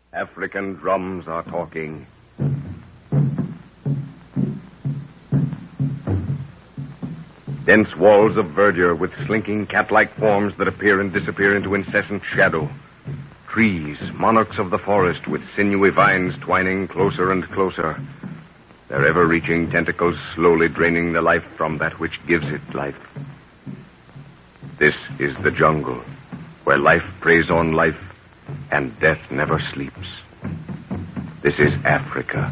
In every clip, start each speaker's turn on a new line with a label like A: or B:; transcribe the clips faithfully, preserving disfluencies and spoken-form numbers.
A: African drums are talking. Dense walls of verdure with slinking cat-like forms that appear and disappear into incessant shadow. Trees, monarchs of the forest with sinewy vines twining closer and closer. Their ever-reaching tentacles slowly draining the life from that which gives it life. This is the jungle, where life preys on life and death never sleeps. This is Africa.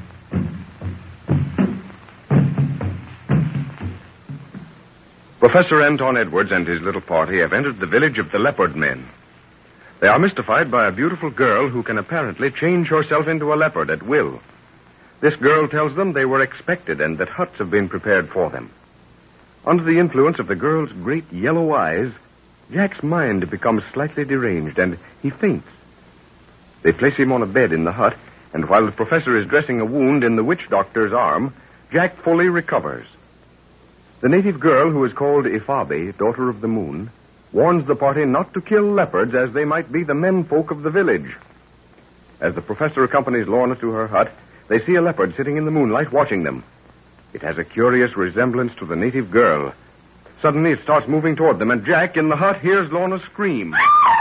A: Professor Anton Edwards and his little party have entered the village of the Leopard Men. They are mystified by a beautiful girl who can apparently change herself into a leopard at will. This girl tells them they were expected and that huts have been prepared for them. Under the influence of the girl's great yellow eyes, Jack's mind becomes slightly deranged and he faints. They place him on a bed in the hut, and while the professor is dressing a wound in the witch doctor's arm, Jack fully recovers. The native girl, who is called Ifabe, daughter of the moon, warns the party not to kill leopards as they might be the menfolk of the village. As the professor accompanies Lorna to her hut, they see a leopard sitting in the moonlight watching them. It has a curious resemblance to the native girl. Suddenly it starts moving toward them, and Jack in the hut hears Lorna scream.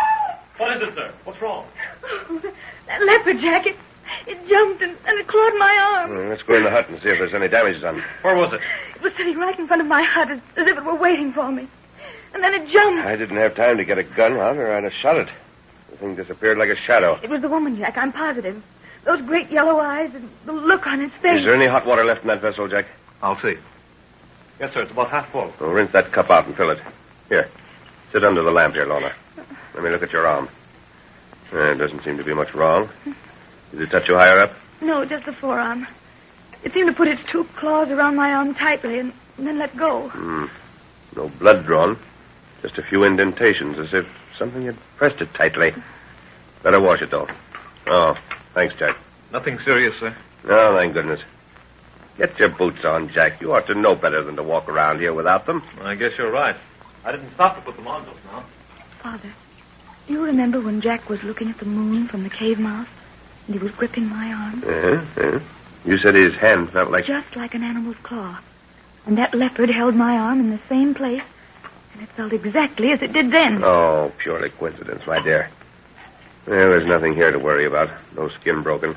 B: What is it, sir? What's wrong?
C: Oh, that leopard, Jack, it, it jumped and, and it clawed my arm.
D: Well, let's go in the hut and see if there's any damage done.
B: Where was it?
C: It was sitting right in front of my hut as, as if it were waiting for me. And then it jumped.
D: I didn't have time to get a gun out or I'd have shot it. The thing disappeared like a shadow.
C: It was the woman, Jack, I'm positive. Those great yellow eyes and the look on his face.
D: Is there any hot water left in that vessel, Jack?
B: I'll see. Yes, sir, it's about half full.
D: Well, rinse that cup out and fill it. Here, sit under the lamp here, Lorna. Let me look at your arm. There doesn't seem to be much wrong. Did it touch you higher up?
C: No, just the forearm. It seemed to put its two claws around my arm tightly and, and then let go.
D: Hmm. No blood drawn. Just a few indentations, as if something had pressed it tightly. Better wash it, though. Oh, thanks, Jack.
B: Nothing serious, sir.
D: No, thank goodness. Get your boots on, Jack. You ought to know better than to walk around here without them.
B: I guess you're right. I didn't stop to put them on just now.
C: Father, do you remember when Jack was looking at the moon from the cave mouth and he was gripping my arm?
D: Uh-huh, uh-huh. You said his hand felt like...
C: Just like an animal's claw. And that leopard held my arm in the same place, and it felt exactly as it did then.
D: Oh, purely coincidence, my dear. Well, there's nothing here to worry about. No skin broken.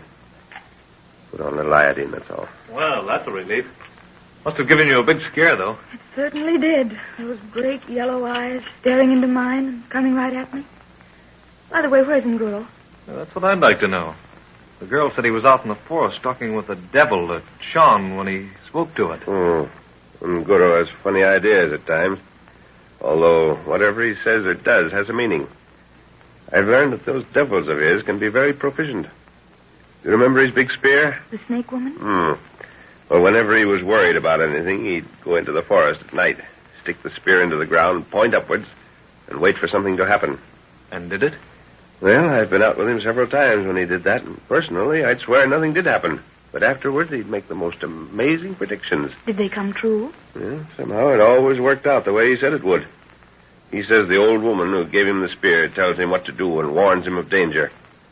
D: Put on the iodine, that's all.
B: Well, that's a relief. Must have given you a big scare, though.
C: It certainly did. Those great yellow eyes staring into mine and coming right at me. By the way, where's Nguro?
B: Well, that's what I'd like to know. The girl said he was out in the forest talking with the devil that shone when he spoke to it.
D: Oh, Nguro has funny ideas at times. Although whatever he says or does has a meaning. I've learned that those devils of his can be very proficient. You remember his big spear?
C: The snake woman?
D: Hmm. Well, whenever he was worried about anything, he'd go into the forest at night, stick the spear into the ground, point upwards, and wait for something to happen.
B: And did it?
D: Well, I've been out with him several times when he did that, and personally, I'd swear nothing did happen. But afterwards, he'd make the most amazing predictions.
C: Did they come true?
D: Yeah, somehow it always worked out the way he said it would. He says the old woman who gave him the spear tells him what to do and warns him of danger.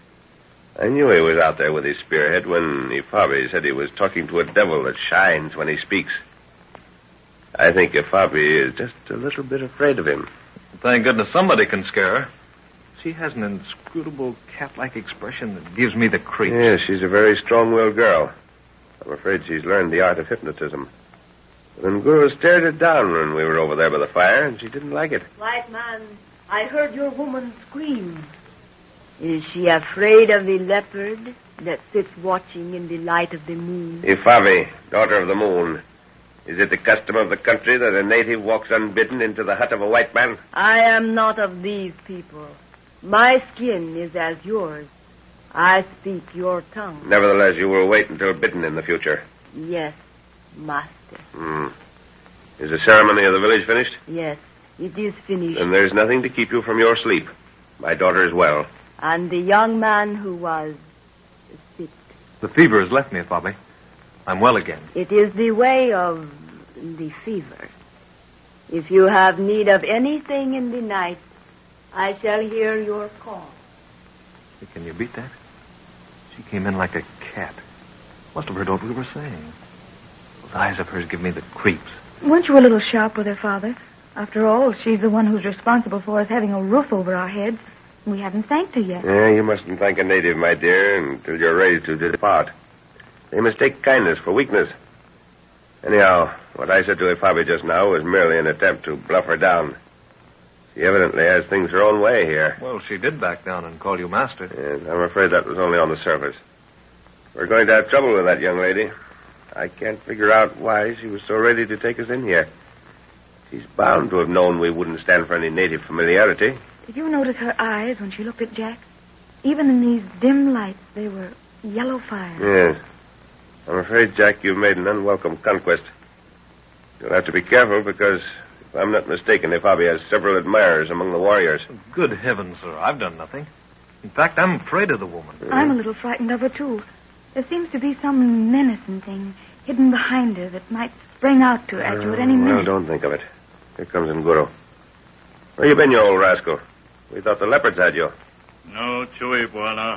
D: I knew he was out there with his spearhead when Ifabe said he was talking to a devil that shines when he speaks. I think Ifabe is just a little bit afraid of him.
B: Thank goodness somebody can scare her. She has an inscrutable cat-like expression that gives me the creeps.
D: Yeah, she's a very strong-willed girl. I'm afraid she's learned the art of hypnotism. Then Nguro stared her down when we were over there by the fire, and she didn't like it.
E: White man, I heard your woman scream. Is she afraid of the leopard that sits watching in the light of the moon?
D: Ifabe, daughter of the moon. Is it the custom of the country that a native walks unbidden into the hut of a white man?
E: I am not of these people. My skin is as yours. I speak your tongue.
D: Nevertheless, you will wait until bidden in the future.
E: Yes, master.
D: Hmm. Is the ceremony of the village finished?
E: Yes, it is finished.
D: Then there's nothing to keep you from your sleep. My daughter is well.
E: And the young man who was sick.
B: The fever has left me, Bobby. I'm well again.
E: It is the way of the fever. If you have need of anything in the night, I shall hear your call.
B: Can you beat that? She came in like a cat. Must have heard what we were saying. Those eyes of hers give me the creeps.
C: Weren't you a little sharp with her, Father? After all, she's the one who's responsible for us having a roof over our heads. We haven't thanked her yet.
D: Yeah, you mustn't thank a native, my dear, until you're ready to depart. They mistake kindness for weakness. Anyhow, what I said to Ifabi just now was merely an attempt to bluff her down. She evidently has things her own way here.
B: Well, she did back down and call you master.
D: And I'm afraid that was only on the surface. We're going to have trouble with that young lady. I can't figure out why she was so ready to take us in here. She's bound to have known we wouldn't stand for any native familiarity.
C: Did you notice her eyes when she looked at Jack? Even in these dim lights, they were yellow fire.
D: Yes. I'm afraid, Jack, you've made an unwelcome conquest. You'll have to be careful because, if I'm not mistaken, Ifabi has several admirers among the warriors.
B: Good heavens, sir. I've done nothing. In fact, I'm afraid of the woman.
C: I'm a little frightened of her, too. There seems to be some menacing thing hidden behind her that might spring out to at you at any minute.
D: Well, don't think of it. Here comes Nguru. Where you been, you old rascal? We thought the leopards had you.
F: No, Chewy, Buana.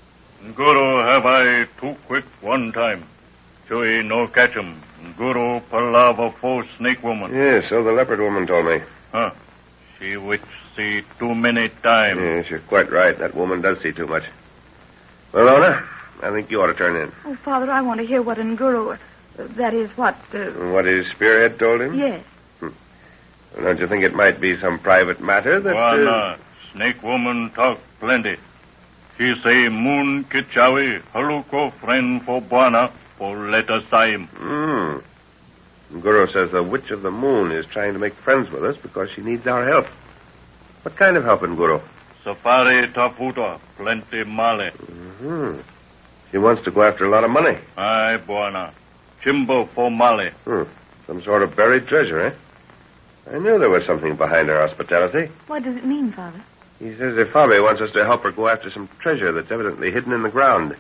F: Nguru have I too quick one time. Chewy no catch him. Nguru palava four snake woman.
D: Yes, so the leopard woman told me.
F: Huh. She which see too many time.
D: Yes, you're quite right. That woman does see too much. Well, Lona, I think you ought to turn in.
C: Oh, Father, I want to hear what Nguru... Uh, that is, what... Uh...
D: What his spearhead told him?
C: Yes.
D: Hmm. Well, don't you think it might be some private matter that...
F: Buana,
D: Uh...
F: snake woman talk plenty. She say moon kichawi haluko friend for Buana for let us time.
D: Hmm. Nguru says the Witch of the Moon is trying to make friends with us because she needs our help. What kind of help, Nguru?
F: Safari taputa, plenty male.
D: Mm-hmm. She wants to go after a lot of money.
F: Aye, Buana. Chimbo for male.
D: Hmm. Some sort of buried treasure, eh? I knew there was something behind her hospitality.
C: What does it mean, Father?
D: He says Ifabi wants us to help her go after some treasure that's evidently hidden in the ground.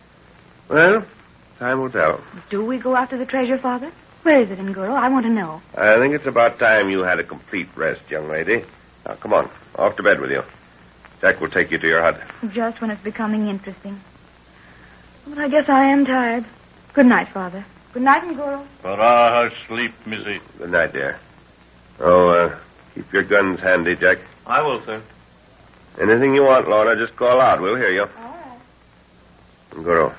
D: Well, time will tell.
C: Do we go after the treasure, Father? Where is it, Nguru? I want to know.
D: I think it's about time you had a complete rest, young lady. Now, come on. Off to bed with you. Jack will take you to your hut.
C: Just when it's becoming interesting. But I guess I am tired. Good night, Father. Good night, Nguru.
F: Karaha sleep, Missy.
D: Good night, dear. Oh, uh, keep your guns handy, Jack.
B: I will, sir.
D: Anything you want, Lorna, just call out. We'll hear you.
C: All right.
D: Nguru,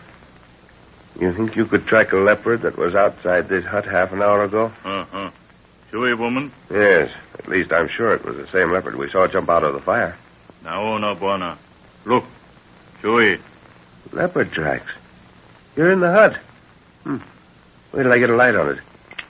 D: you think you could track a leopard that was outside this hut half an hour ago?
F: Uh-huh. Chewy woman?
D: Yes. At least I'm sure it was the same leopard we saw jump out of the fire.
F: Naona, Buana. Look. Chewy.
D: Leopard tracks. You're in the hut. Hmm. Wait till I get a light on it.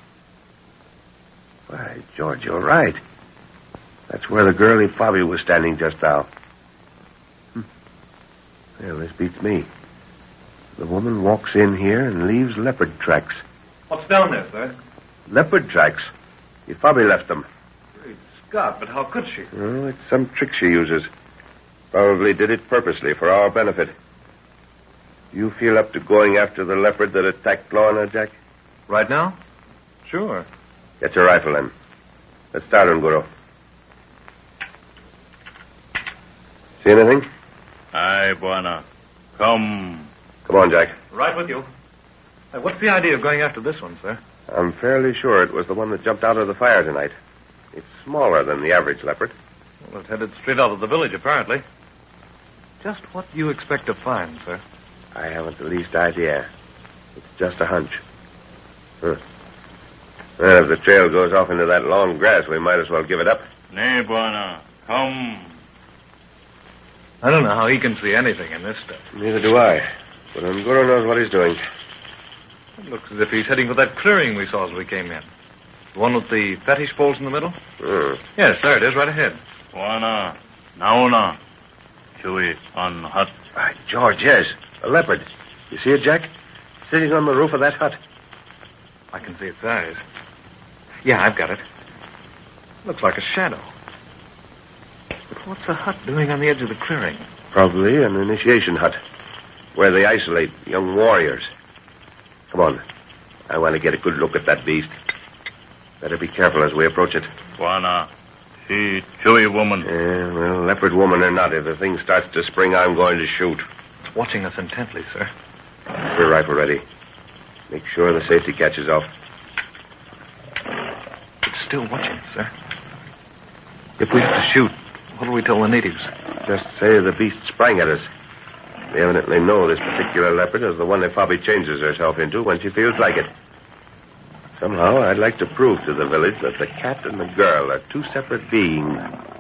D: Why, George, you're right. That's where the girl Ifabi was standing just now. Hmm. Well, this beats me. The woman walks in here and leaves leopard tracks.
B: What's down there, sir?
D: Leopard tracks? Ifabi left them.
B: Great Scott, but how could she?
D: Oh, it's some trick she uses. Probably did it purposely for our benefit. You feel up to going after the leopard that attacked Lorna, Jack?
B: Right now? Sure.
D: Get your rifle, then. Let's start, Nguru. See anything?
F: Aye, Buana. Come.
D: Come on, Jack.
B: Right with you. Hey, what's the idea of going after this one, sir?
D: I'm fairly sure it was the one that jumped out of the fire tonight. It's smaller than the average leopard.
B: Well, it's headed straight out of the village, apparently. Just what do you expect to find, sir?
D: I haven't the least idea. It's just a hunch. Huh. Well, if the trail goes off into that long grass, we might as well give it up.
F: Nay, Buana. Come.
B: I don't know how he can see anything in this stuff.
D: Neither do I. But Nguru knows what he's doing.
B: It looks as if he's heading for that clearing we saw as we came in. The one with the fetish poles in the middle?
D: Hmm.
B: Yes, there it is, right ahead.
F: Buana. Naona. Chewy on hut.
D: By George, yes. A leopard. You see it, Jack? Sitting on the roof of that hut.
B: I can see its eyes. Yeah, I've got it. Looks like a shadow. But what's a hut doing on the edge of the clearing?
D: Probably an initiation hut, where they isolate young warriors. Come on. I want to get a good look at that beast. Better be careful as we approach it.
F: Buana. She Chewy woman.
D: Yeah, well, leopard woman or not, if the thing starts to spring, I'm going to shoot.
B: It's watching us intently, sir.
D: Your rifle ready. Make sure the safety catch is off.
B: It's still watching, sir. If we have to shoot, what do we tell the natives?
D: Just say the beast sprang at us. They evidently know this particular leopard is the one that Poppy changes herself into when she feels like it. Somehow, I'd like to prove to the village that the cat and the girl are two separate beings.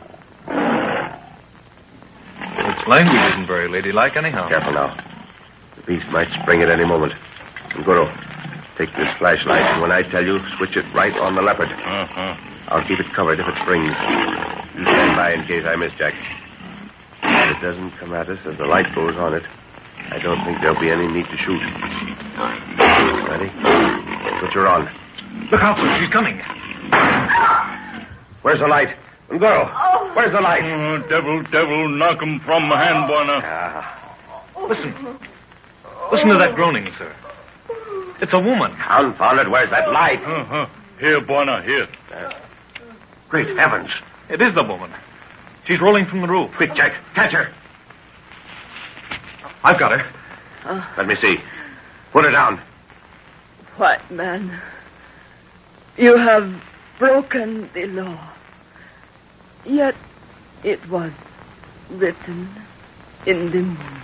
B: Its language isn't very ladylike, anyhow.
D: Careful now. The beast might spring at any moment. Nguru, take this flashlight, and when I tell you, switch it right on the leopard.
F: Uh-huh.
D: I'll keep it covered if it springs. You stand by in case I miss, Jack. If it doesn't come at us as the light goes on it, I don't think there'll be any need to shoot. Ready? Switch her on.
B: Look out, sir. She's coming.
D: Where's the light? Nguru, where's the light?
F: Oh, devil, devil, knock him from the hand, Buana.
D: Ah,
B: Listen. Listen to that groaning, sir. It's a woman.
D: confound it, where's that light?
F: Uh-huh. Here, Buana, here.
D: Great heavens.
B: It is the woman. She's rolling from the roof.
D: Quick, Jack, catch her.
B: I've got her.
D: Let me see. Put her down.
E: White man, you have broken the law. Yet it was written in the moon.